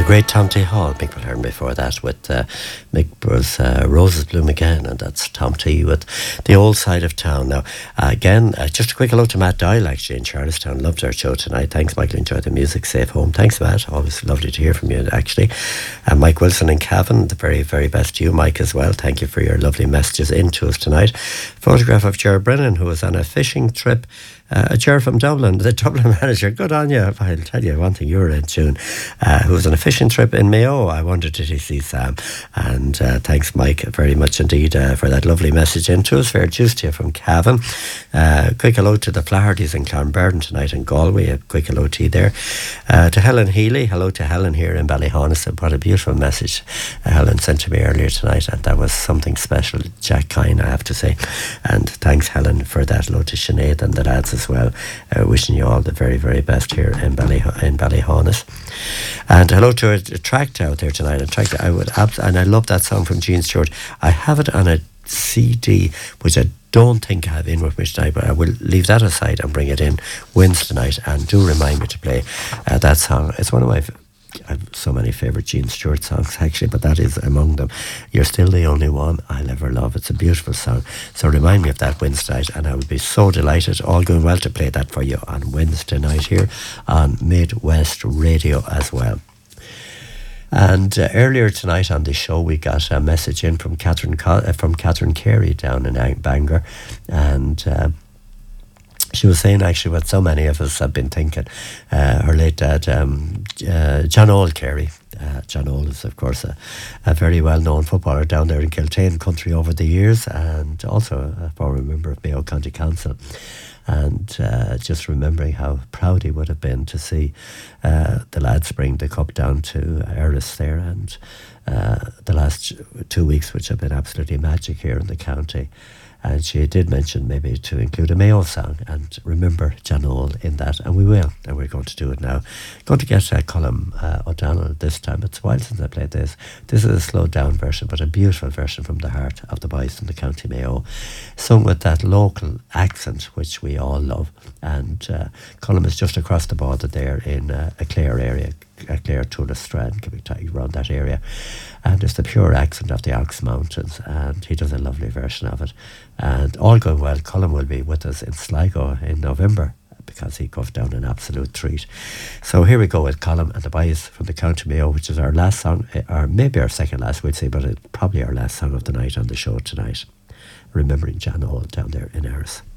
great Tom T. Hall. Mick will learn before that with Mick was Roses Bloom Again, and that's Tom T. with The Old Side of Town. Now, again, just a quick hello to Matt Doyle, actually, in Charlestown. Loved our show tonight. Thanks, Michael. Enjoyed the music. Safe home. Thanks, Matt. Always lovely to hear from you, actually. Mike Wilson in Cavan, the very, very best to you, Mike, as well. Thank you for your lovely messages into us tonight. Photograph of Ger Brennan, who was on a fishing trip. A chair from Dublin, the Dublin manager. Good on you. I'll tell you one thing, you were in tune. Who was on a fishing trip in Mayo. I wondered, did he see Sam? And thanks, Mike, very much indeed for that lovely message into us. Fair juice to you from Cavan. Quick hello to the Flahertys in Clonberdon tonight in Galway. A quick hello to you there. To Helen Healy. Hello to Helen here in Ballyhonus. What a beautiful message Helen sent to me earlier tonight. And that was something special. Jack Kine, I have to say. And thanks, Helen, for that. Hello to Sinead and the lads as well. Wishing you all the very, very best here in Ballyhonus. And hello to a tract out there tonight. And I love that song from Gene Stewart. I have it on a CD, which I don't think I have in with me tonight, but I will leave that aside and bring it in Wednesday night. And do remind me to play that song. It's one of my I have so many favourite Gene Stewart songs, actually, but that is among them. You're Still the Only One I'll Ever Love. It's a beautiful song. So remind me of that Wednesday night, and I would be so delighted, all going well, to play that for you on Wednesday night here on Midwest Radio as well. And earlier tonight on the show, we got a message in from Catherine Carey down in Bangor, and she was saying actually what so many of us have been thinking. Her late dad, John Old Carey. John Old is, of course, a very well-known footballer down there in Kiltane country over the years, and also a former member of Mayo County Council. And just remembering how proud he would have been to see the lads bring the cup down to Erris there, and the last 2 weeks, which have been absolutely magic here in the county. And she did mention maybe to include a Mayo song and remember John Old in that, and we will, and we're going to do it now. Going to get Colm O'Donnell this time. It's a while since I played this. This is a slowed down version, but a beautiful version from the heart of the boys from the County Mayo, sung with that local accent which we all love. And Colm is just across the border there in a Clare area, Clare, Tullastrand, around that area, and it's the pure accent of the Ox Mountains, and he does a lovely version of it. And all going well, Colm will be with us in Sligo in November, because he goes down an absolute treat. So here we go with Colm and the boys from the County Mayo, which is our last song, or maybe our second last, we'd say, but it's probably our last song of the night on the show tonight, remembering John Old down there in Erris.